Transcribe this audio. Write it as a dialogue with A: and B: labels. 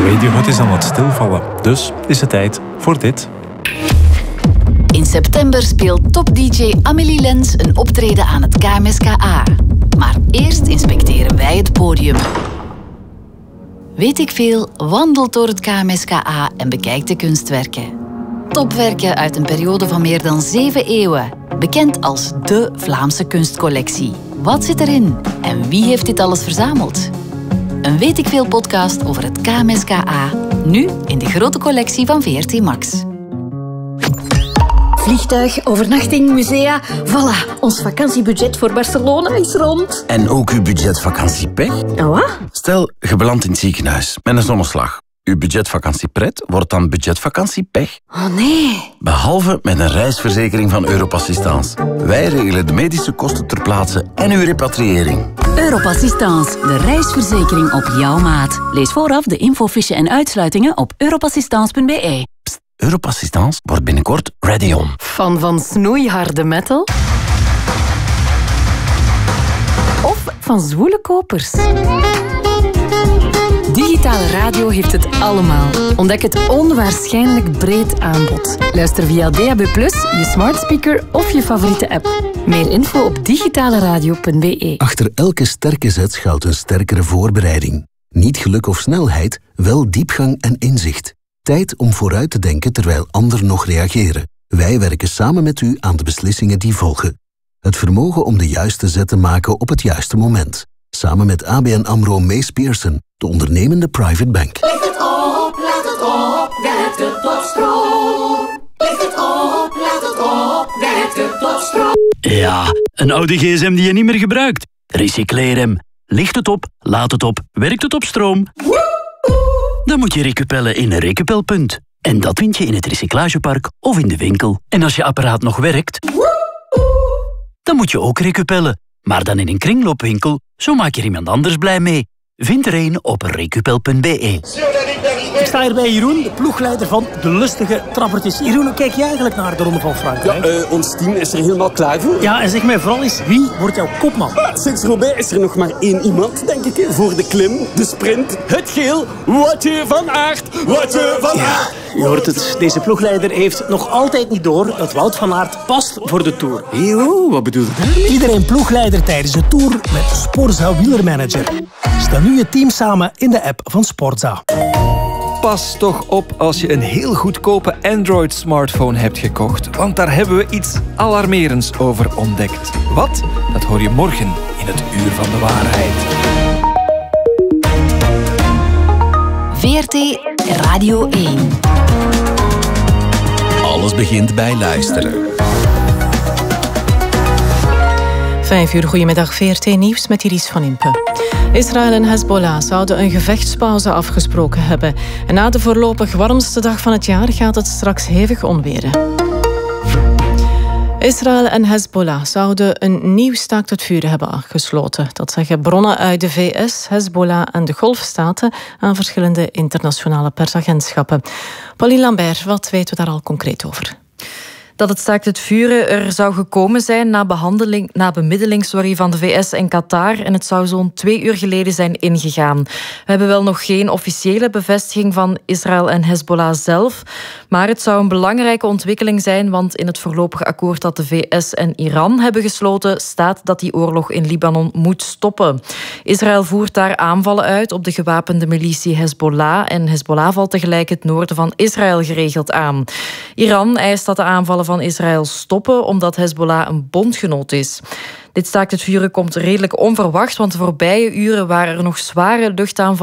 A: Radiohead is aan het stilvallen, dus is het tijd voor dit.
B: In september speelt top-dj Amélie Lens een optreden aan het KMSKA. Maar eerst inspecteren wij het podium. Weet ik veel wandelt door het KMSKA en bekijkt de kunstwerken. Topwerken uit een periode van meer dan 7 eeuwen. Bekend als de Vlaamse kunstcollectie. Wat zit erin? En wie heeft dit alles verzameld? Een Weet ik veel podcast over het KMSKA. Nu in de grote collectie van VRT Max.
C: Vliegtuig, overnachting, musea. Voilà, ons vakantiebudget voor Barcelona is rond.
D: En ook uw budgetvakanciepech?
C: Wat?
D: Stel, je belandt in het ziekenhuis met een zonneslag. Uw budgetvakantiepret wordt dan budgetvakantiepech.
C: Oh nee.
D: Behalve met een reisverzekering van Europassistance. Wij regelen de medische kosten ter plaatse en uw repatriëring.
B: Europassistance, de reisverzekering op jouw maat. Lees vooraf de infofiche en uitsluitingen op europassistance.be.
D: Europassistance wordt binnenkort ready on.
C: Fan van snoeiharde metal? Of van zwoele kopers? Digitale radio heeft het allemaal. Ontdek het onwaarschijnlijk breed aanbod. Luister via DAB+, je smart speaker of je favoriete app. Meer info op digitaleradio.be.
E: Achter elke sterke zet schuilt een sterkere voorbereiding. Niet geluk of snelheid, wel diepgang en inzicht. Tijd om vooruit te denken terwijl anderen nog reageren. Wij werken samen met u aan de beslissingen die volgen. Het vermogen om de juiste zet te maken op het juiste moment. Samen met ABN AMRO Mees Pierson, de ondernemende private bank.
F: Licht het op, laat het op, werkt het op stroom. Licht het op, laat het op, werkt het op stroom.
G: Ja, een oude gsm die je niet meer gebruikt. Recycleer hem. Licht het op, laat het op, werkt het op stroom. Dan moet je recupellen in een recupelpunt. En dat vind je in het recyclagepark of in de winkel. En als je apparaat nog werkt, dan moet je ook recupellen. Maar dan in een kringloopwinkel, zo maak je iemand anders blij mee. Vind er een op recupel.be.
H: Ik sta hier bij Jeroen, de ploegleider van de lustige trappertjes. Jeroen, hoe kijk je eigenlijk naar de Ronde van Frankrijk?
I: Ja, ons team is er helemaal klaar voor.
H: Ja, en zeg mij vooral eens, wie wordt jouw kopman?
I: Sinds Roubaix is er nog maar één iemand, denk ik, voor de klim, de sprint, het geel. Woutje van Aert, Woutje van Aert.
H: Je hoort het, deze ploegleider heeft nog altijd niet door dat Wout van Aert past voor de Tour.
I: Eeuw, wat bedoel je?
H: Iedereen ploegleider tijdens de Tour met Sporza wielermanager. Stel nu je team samen in de app van Sporza.
J: Pas toch op als je een heel goedkope Android-smartphone hebt gekocht, want daar hebben we iets alarmerends over ontdekt. Wat? Dat hoor je morgen in het Uur van de Waarheid.
B: VRT Radio 1.
K: Alles begint bij luisteren.
L: 5 uur, goedemiddag, VRT Nieuws met Iris van Impe. Israël en Hezbollah zouden een gevechtspauze afgesproken hebben. En na de voorlopig warmste dag van het jaar gaat het straks hevig onweren. Israël en Hezbollah zouden een nieuw staakt het vuren hebben afgesloten. Dat zeggen bronnen uit de VS, Hezbollah en de Golfstaten aan verschillende internationale persagentschappen. Pauline Lambert, wat weten we daar al concreet over?
M: Dat het staakt het vuren er zou gekomen zijn na bemiddeling van de VS en Qatar. En het zou zo'n 2 uur geleden zijn ingegaan. We hebben wel nog geen officiële bevestiging van Israël en Hezbollah zelf. Maar het zou een belangrijke ontwikkeling zijn, want in het voorlopige akkoord dat de VS en Iran hebben gesloten, staat dat die oorlog in Libanon moet stoppen. Israël voert daar aanvallen uit op de gewapende militie Hezbollah. En Hezbollah valt tegelijk het noorden van Israël geregeld aan. Iran eist dat de aanvallen van Israël stoppen, omdat Hezbollah een bondgenoot is. Dit staakt het vuren komt redelijk onverwacht, want de voorbije uren waren er nog zware luchtaanvallen